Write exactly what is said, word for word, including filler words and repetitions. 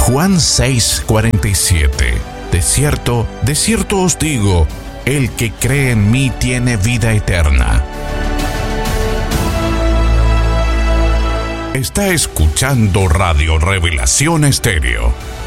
Juan seis, cuarenta y siete. De cierto, de cierto os digo, el que cree en mí tiene vida eterna. Está escuchando Radio Revelación Estéreo.